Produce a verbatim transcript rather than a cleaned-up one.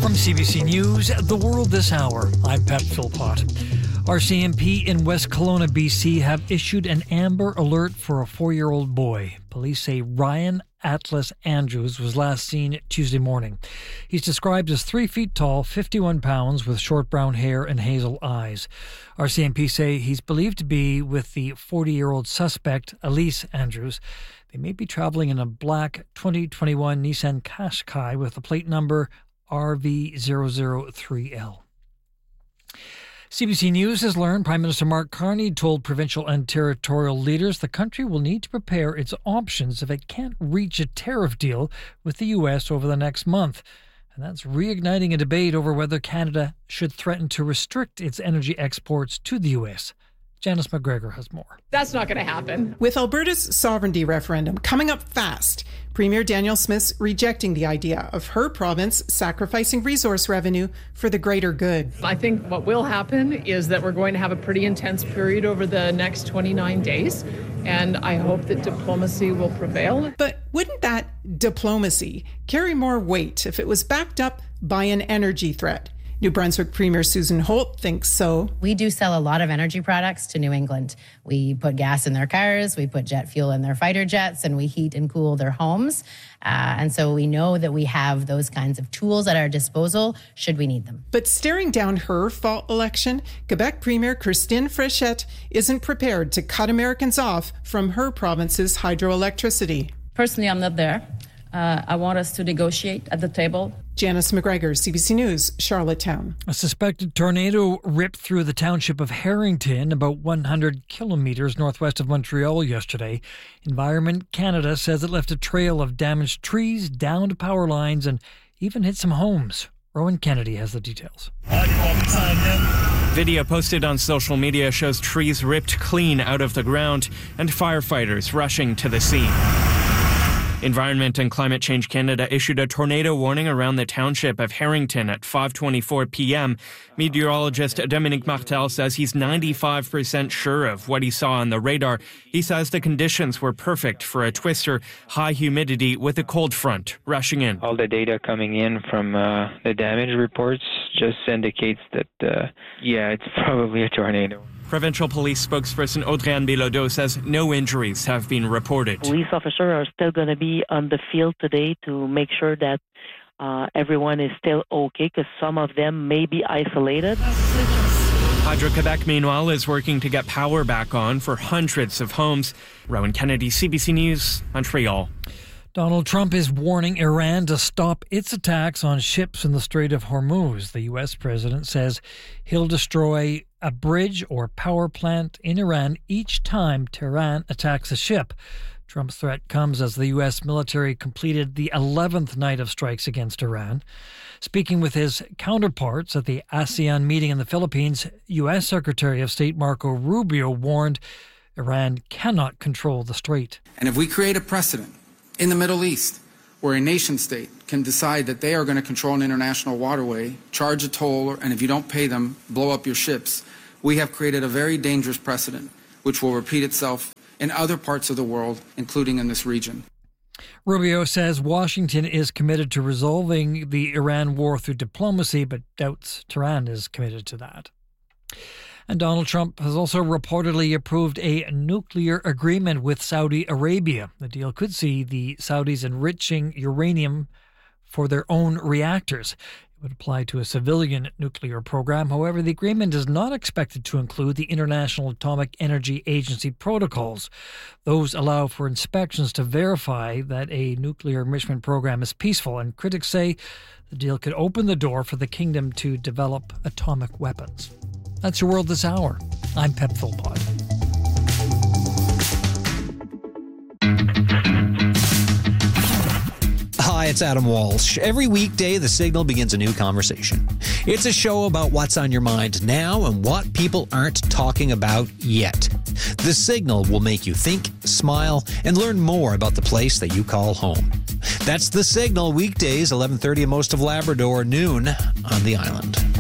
From C B C News, The World This Hour, I'm Pep Philpott. R C M P in West Kelowna, B C have issued an Amber Alert for a four-year-old boy. Police say Ryan Atlas Andrews was last seen Tuesday morning. He's described as three feet tall, fifty-one pounds, with short brown hair and hazel eyes. R C M P say he's believed to be with the forty-year-old suspect, Elise Andrews. They may be travelling in a black twenty twenty-one Nissan Qashqai with the plate number R V zero zero three L. C B C News has learned Prime Minister Mark Carney told provincial and territorial leaders the country will need to prepare its options if it can't reach a tariff deal with the U S over the next month. And that's reigniting a debate over whether Canada should threaten to restrict its energy exports to the U S. Janice McGregor has more. That's not going to happen. With Alberta's sovereignty referendum coming up fast, Premier Danielle Smith's rejecting the idea of her province sacrificing resource revenue for the greater good. I think what will happen is that we're going to have a pretty intense period over the next twenty-nine days, and I hope that diplomacy will prevail. But wouldn't that diplomacy carry more weight if it was backed up by an energy threat? New Brunswick Premier Susan Holt thinks so. We do sell a lot of energy products to New England. We put gas in their cars, we put jet fuel in their fighter jets, and we heat and cool their homes. Uh, and so we know that we have those kinds of tools at our disposal should we need them. But staring down her fall election, Quebec Premier Christine Fréchette isn't prepared to cut Americans off from her province's hydroelectricity. Personally, I'm not there. Uh, I want us to negotiate at the table. Janice McGregor, C B C News, Charlottetown. A suspected tornado ripped through the township of Harrington, about one hundred kilometres northwest of Montreal yesterday. Environment Canada says it left a trail of damaged trees, downed power lines, and even hit some homes. Rowan Kennedy has the details. Video posted on social media shows trees ripped clean out of the ground and firefighters rushing to the scene. Environment and Climate Change Canada issued a tornado warning around the township of Harrington at five twenty-four p.m. Meteorologist Dominique Martel says he's ninety-five percent sure of what he saw on the radar. He says the conditions were perfect for a twister, high humidity with a cold front rushing in. All the data coming in from uh, the damage reports just indicates that, uh, yeah, it's probably a tornado. Provincial Police spokesperson Audrey-Anne Bilodeau says no injuries have been reported. Police officers are still going to be on the field today to make sure that uh, everyone is still okay, because some of them may be isolated. Hydro-Quebec, meanwhile, is working to get power back on for hundreds of homes. Rowan Kennedy, C B C News, Montreal. Donald Trump is warning Iran to stop its attacks on ships in the Strait of Hormuz. The U S president says he'll destroy a bridge or power plant in Iran each time Tehran attacks a ship. Trump's threat comes as the U S military completed the eleventh night of strikes against Iran. Speaking with his counterparts at the ASEAN meeting in the Philippines, U S Secretary of State Marco Rubio warned Iran cannot control the strait. And if we create a precedent in the Middle East where a nation state can decide that they are going to control an international waterway, charge a toll, and if you don't pay them, blow up your ships, we have created a very dangerous precedent which will repeat itself in other parts of the world, including in this region. Rubio says Washington is committed to resolving the Iran war through diplomacy, but doubts Tehran is committed to that. And Donald Trump has also reportedly approved a nuclear agreement with Saudi Arabia. The deal could see the Saudis enriching uranium for their own reactors. It would apply to a civilian nuclear program. However, the agreement is not expected to include the International Atomic Energy Agency protocols. Those allow for inspections to verify that a nuclear enrichment program is peaceful, and critics say the deal could open the door for the kingdom to develop atomic weapons. That's your World This Hour. I'm Pep Philpott. Hi, it's Adam Walsh. Every weekday, The Signal begins a new conversation. It's a show about what's on your mind now and what people aren't talking about yet. The Signal will make you think, smile, and learn more about the place that you call home. That's The Signal, weekdays, eleven thirty in most of Labrador, noon on the island.